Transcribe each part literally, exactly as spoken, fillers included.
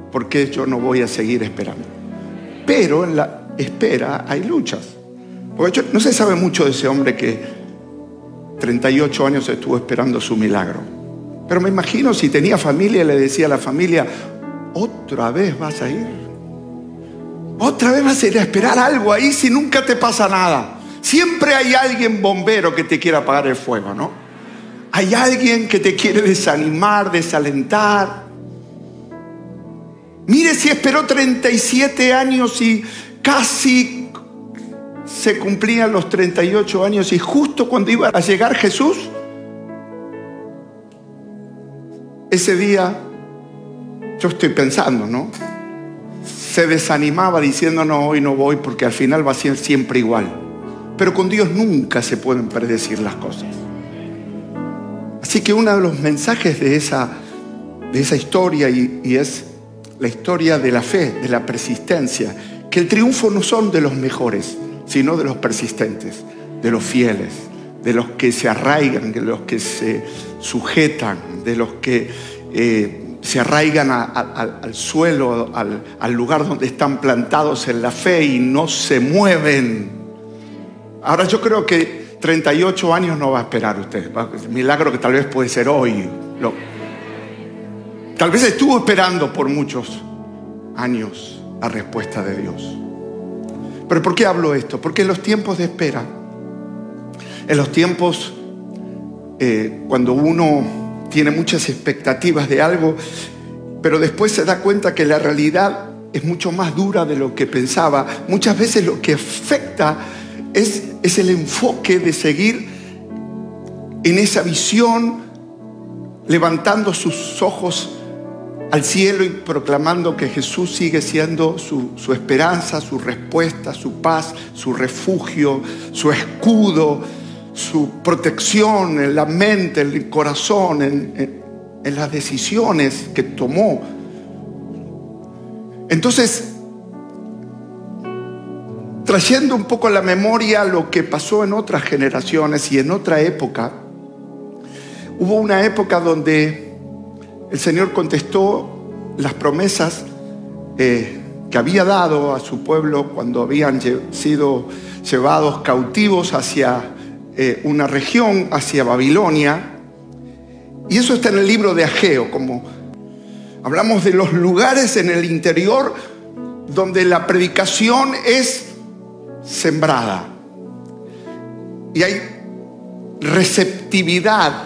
¿por qué yo no voy a seguir esperando? Pero en la espera hay luchas. Porque yo, no se sabe mucho de ese hombre que treinta y ocho años estuvo esperando su milagro. Pero me imagino si tenía familia, le decía a la familia: ¿otra vez vas a ir? ¿Otra vez vas a ir a esperar algo ahí si nunca te pasa nada? Siempre hay alguien bombero que te quiere apagar el fuego, ¿no? Hay alguien que te quiere desanimar, desalentar. Mire si esperó treinta y siete años y casi se cumplían los treinta y ocho años, y justo cuando iba a llegar Jesús, ese día, yo estoy pensando, ¿no?, se desanimaba diciendo: no, hoy no voy porque al final va a ser siempre igual. Pero con Dios nunca se pueden predecir las cosas. Así que uno de los mensajes de esa, de esa historia y, y es la historia de la fe, de la persistencia, que el triunfo no son de los mejores, sino de los persistentes, de los fieles, de los que se arraigan, de los que se sujetan, de los que eh, se arraigan a, a, al suelo, al, al lugar donde están plantados en la fe y no se mueven. Ahora yo creo que treinta y ocho años no va a esperar usted. El milagro que tal vez puede ser hoy. Lo, tal vez estuvo esperando por muchos años la respuesta de Dios. Pero ¿por qué hablo esto? Porque en los tiempos de espera, en los tiempos eh, cuando uno tiene muchas expectativas de algo, pero después se da cuenta que la realidad es mucho más dura de lo que pensaba. Muchas veces lo que afecta es, es el enfoque de seguir en esa visión, levantando sus ojos al cielo y proclamando que Jesús sigue siendo su, su esperanza, su respuesta, su paz, su refugio, su escudo, su protección en la mente, en el corazón, en, en, en las decisiones que tomó. Entonces, trayendo un poco a la memoria lo que pasó en otras generaciones y en otra época, hubo una época donde el Señor contestó las promesas eh, que había dado a su pueblo cuando habían lle- sido llevados cautivos hacia eh, una región, hacia Babilonia. Y eso está en el libro de Ageo. Como hablamos de los lugares en el interior donde la predicación es sembrada y hay receptividad,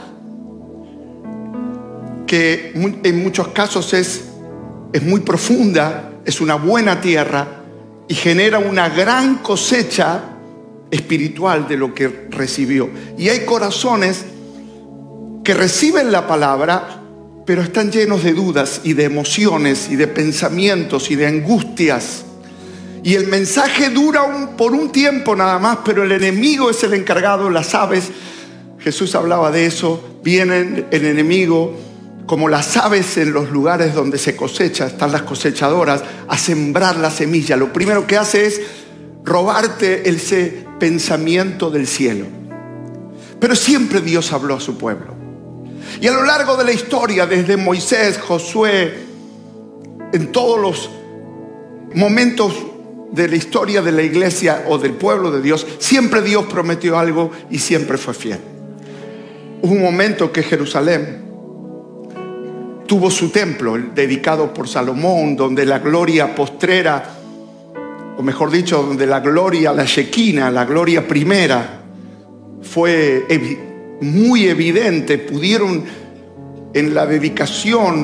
que en muchos casos es, es muy profunda, es una buena tierra y genera una gran cosecha espiritual de lo que recibió. Y hay corazones que reciben la palabra, pero están llenos de dudas y de emociones y de pensamientos y de angustias. Y el mensaje dura un, por un tiempo nada más, pero el enemigo es el encargado. Las aves, Jesús hablaba de eso, vienen el enemigo como las aves en los lugares donde se cosecha, están las cosechadoras, a sembrar la semilla. Lo primero que hace es robarte ese pensamiento del cielo. Pero siempre Dios habló a su pueblo. Y a lo largo de la historia, desde Moisés, Josué, en todos los momentos de la historia de la iglesia o del pueblo de Dios, siempre Dios prometió algo y siempre fue fiel. Hubo un momento que Jerusalén tuvo su templo dedicado por Salomón, donde la gloria postrera, o mejor dicho, donde la gloria, la Shekinah, la gloria primera, fue evi- muy evidente. Pudieron en la dedicación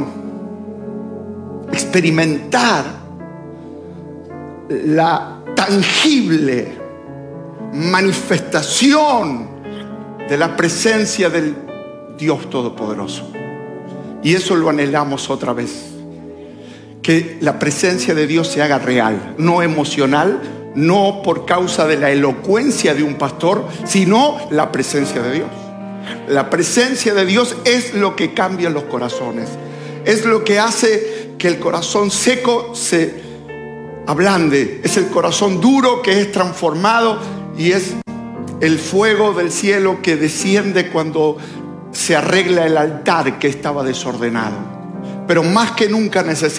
experimentar la tangible manifestación de la presencia del Dios Todopoderoso. Y eso lo anhelamos otra vez. Que la presencia de Dios se haga real, no emocional, no por causa de la elocuencia de un pastor, sino la presencia de Dios. La presencia de Dios es lo que cambia los corazones. Es lo que hace que el corazón seco se ablande. Es el corazón duro que es transformado, y es el fuego del cielo que desciende cuando se arregla el altar que estaba desordenado. Pero más que nunca necesitamos